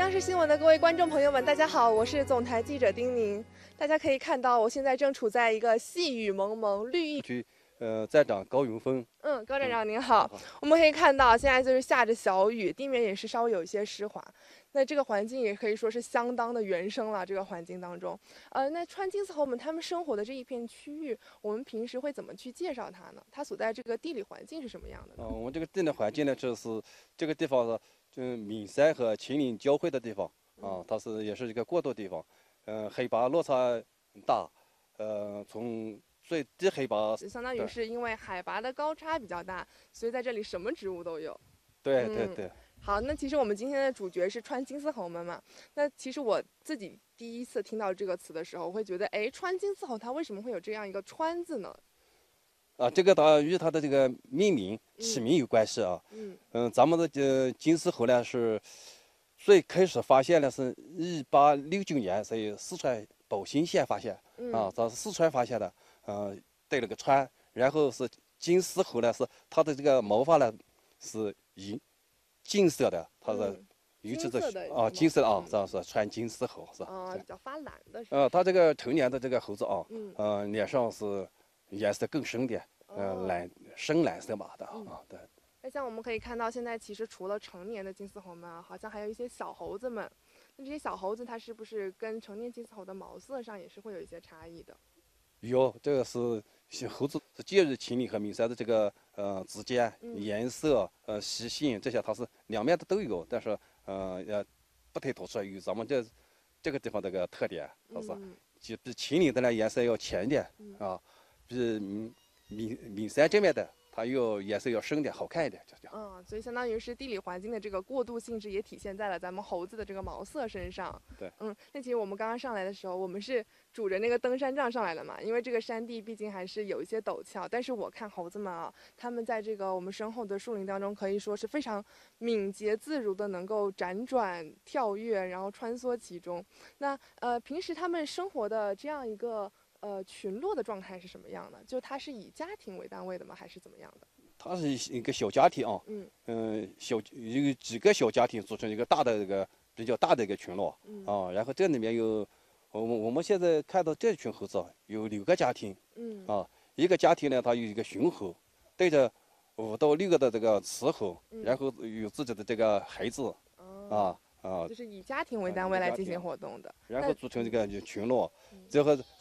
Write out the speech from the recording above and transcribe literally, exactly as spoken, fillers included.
央视新闻的各位观众朋友们，大家好，我是总台记者丁宁。大家可以看到，我现在正处在一个细雨蒙蒙、绿意。 区呃站长高云峰。 嗯，高站长您好。 嗯、 我们可以看到，现在就是下着小雨，地面也是稍微有一些湿滑。那这个环境也可以说是相当的原生了。这个环境当中，呃，那川金丝猴们它们生活的这一片区域，我们平时会怎么去介绍它呢？它所在这个地理环境是什么样的呢？ 嗯、呃，我们这个地理环境呢，就是这个地方是就岷山和秦岭交汇的地方啊，它是也是一个过渡地方。嗯、呃，海拔落差很大，呃，从最低海拔相当于是因为海拔的高差比较大，所以在这里什么植物都有。 对对对。 嗯、好，那其实我们今天的主角是川金丝猴们嘛。那其实我自己第一次听到这个词的时候，我会觉得，哎，川金丝猴它为什么会有这样一个“川”字呢？ 啊，这个当然与它的这个命名起名有关系啊。 嗯嗯，咱们的呃金丝猴呢是最开始发现的是一八六九年在四川宝兴县发现， 嗯、 啊，在四川发现的，嗯、呃，对了个川，然后是金丝猴呢是它的这个毛发呢是银金色的，它是、 嗯、 尤其是的啊金色的啊，这样是川金丝猴是啊，比较发蓝的是。 呃，它这个成年的这个猴子啊， 嗯， 呃，脸上是颜色更深点。呃，蓝深蓝色吧的啊，嗯、对。 那像我们可以看到，现在其实除了成年的金丝猴们啊，好像还有一些小猴子们。那这些小猴子，它是不是跟成年金丝猴的毛色上也是会有一些差异的？ 有，这个是猴子是介于秦岭和岷山的这个呃之间， 嗯、 颜色、呃习性这些它是两面的都有，但是呃也不太突出，有咱们这这个地方这个特点，它是、嗯、就比秦岭的呢颜色要浅一点、嗯、啊，比岷岷岷山这边的。它又颜色要深点，好看一点，就这样。 嗯，所以相当于是地理环境的这个过渡性质也体现在了咱们猴子的这个毛色身上。 对， 嗯，那其实我们刚刚上来的时候，我们是拄着那个登山杖上来的嘛，因为这个山地毕竟还是有一些陡峭。但是我看猴子们啊，他们在这个我们身后的树林当中，可以说是非常敏捷自如的，能够辗转跳跃，然后穿梭其中。那呃，平时他们生活的这样一个。呃，群落的状态是什么样的？就它是以家庭为单位的吗？还是怎么样的？ 它是一个小家庭啊，嗯嗯、呃，小有几个小家庭组成一个大的这个比较大的一个群落、嗯、啊。然后这里面有我们我们现在看到这群猴子有六个家庭，嗯啊，一个家庭呢，它有一个雄猴，带着五到六个的这个雌猴，嗯、然后有自己的这个孩子，哦、啊。啊， 就是以家庭为单位来进行活动的， 然后组成这个群落，最后